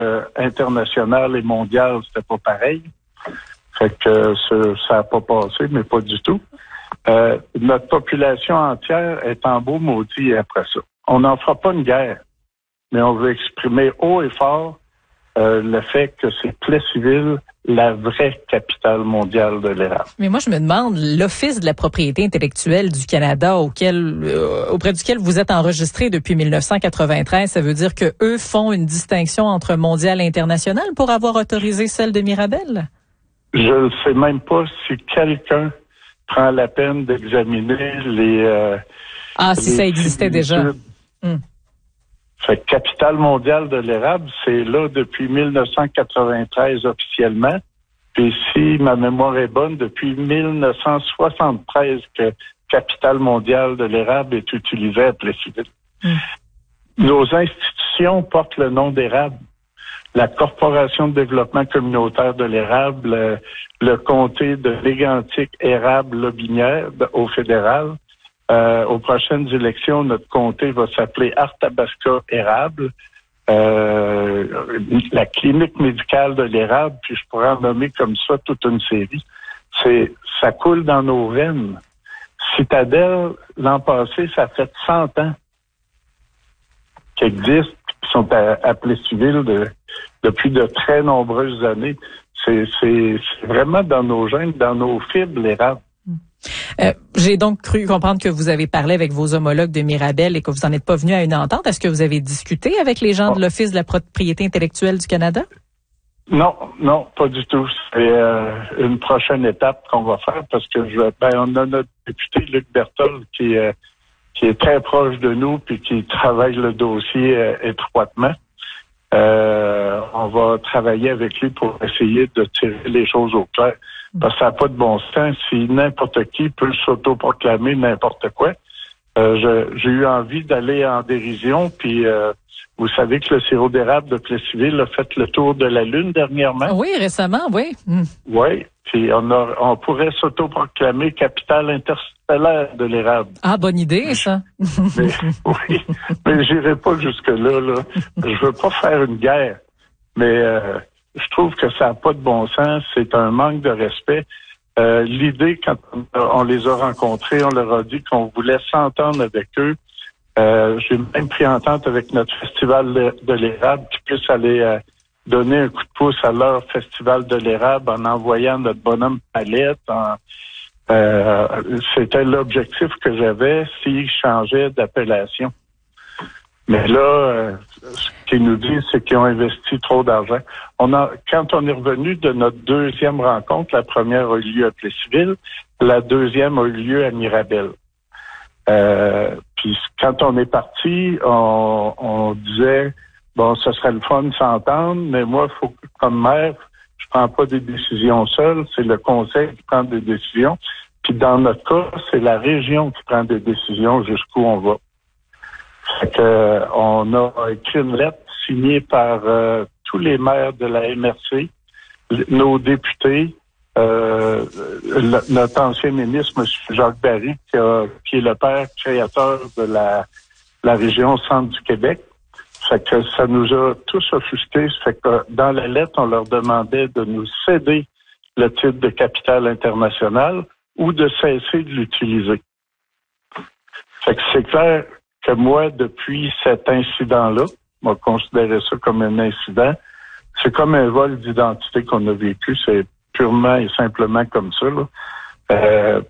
international et mondial, c'était pas pareil. Fait que ça n'a pas passé, mais pas du tout. Notre population entière est en beau maudit après ça. On n'en fera pas une guerre, mais on veut exprimer haut et fort le fait que c'est Plessisville, la vraie capitale mondiale de l'érable. Mais moi, je me demande, l'Office de la propriété intellectuelle du Canada auprès duquel vous êtes enregistré depuis 1993, ça veut dire que eux font une distinction entre mondial et international pour avoir autorisé celle de Mirabel? Je ne sais même pas si quelqu'un prend la peine d'examiner les... si ça existait déjà. Fait que capitale mondiale de l'érable, c'est là depuis 1993 officiellement. Puis si ma mémoire est bonne, depuis 1973 que capitale mondiale de l'érable est utilisée à Plessisville. Nos institutions portent le nom d'érable. La Corporation de développement communautaire de l'érable, le comté de Mégantic-Érable-Lobinière au fédéral. Aux prochaines élections, notre comté va s'appeler Arthabasca-Érable. La clinique médicale de l'érable, puis je pourrais en nommer comme ça toute une série. Ça coule dans nos veines. Citadelle, l'an passé, ça fait 100 ans qu'ils existent, qui sont à Plessisville depuis de très nombreuses années. C'est vraiment dans nos gènes, dans nos fibres, l'érable. J'ai donc cru comprendre que vous avez parlé avec vos homologues de Mirabel et que vous n'en êtes pas venu à une entente. Est-ce que vous avez discuté avec les gens de l'Office de la propriété intellectuelle du Canada? Non, pas du tout. C'est une prochaine étape qu'on va faire parce que on a notre député Luc Berthold qui est très proche de nous puis qui travaille le dossier étroitement. On va travailler avec lui pour essayer de tirer les choses au clair. Parce que ça n'a pas de bon sens. Si n'importe qui peut s'autoproclamer n'importe quoi. J'ai eu envie d'aller en dérision, puis vous savez que le sirop d'érable de Plessisville a fait le tour de la Lune dernièrement. Oui, récemment, oui. Oui, puis on pourrait s'autoproclamer capitale interstellaire de l'érable. Ah, bonne idée, ça. mais j'irai pas jusque-là. Là. Je veux pas faire une guerre, mais... je trouve que ça n'a pas de bon sens. C'est un manque de respect. L'idée, quand on les a rencontrés, on leur a dit qu'on voulait s'entendre avec eux. J'ai même pris entente avec notre festival de l'érable qui puisse aller donner un coup de pouce à leur festival de l'érable en envoyant notre bonhomme palette. C'était l'objectif que j'avais s'ils changeaient d'appellation. Mais là, ce qu'ils nous disent, c'est qu'ils ont investi trop d'argent. Quand on est revenu de notre deuxième rencontre, la première a eu lieu à Plessisville, la deuxième a eu lieu à Mirabel. Puis quand on est parti, on disait, bon, ce serait le fun de s'entendre, mais moi, faut comme maire, je prends pas des décisions seul, c'est le conseil qui prend des décisions. Puis dans notre cas, c'est la région qui prend des décisions jusqu'où on va. Fait que, on a écrit une lettre signée par tous les maires de la MRC, nos députés, notre ancien ministre, M. Jacques Barry, qui est le père créateur de la région centre du Québec. Fait que ça nous a tous offusqués. Fait que dans la lettre, on leur demandait de nous céder le titre de capitale internationale ou de cesser de l'utiliser. Fait que c'est clair que moi, depuis cet incident-là, on va considérer ça comme un incident, c'est comme un vol d'identité qu'on a vécu, c'est purement et simplement comme ça. Là.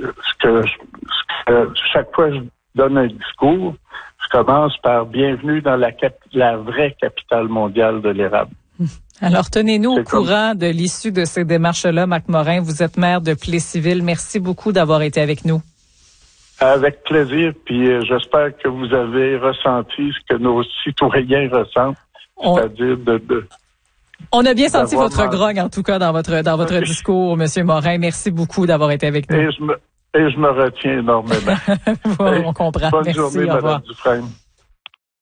Chaque fois que je donne un discours, je commence par « Bienvenue dans la vraie capitale mondiale de l'érable ». Alors, tenez-nous au courant de l'issue de ces démarches-là, Marc Morin. Vous êtes maire de Plessisville. Merci beaucoup d'avoir été avec nous. Avec plaisir, puis j'espère que vous avez ressenti ce que nos citoyens ressentent, c'est-à-dire On a bien senti votre grogne, en tout cas, dans votre discours, Monsieur Morin. Merci beaucoup d'avoir été avec nous. Et je me retiens énormément. On comprend. Bonne Merci, journée, Mme Dufresne.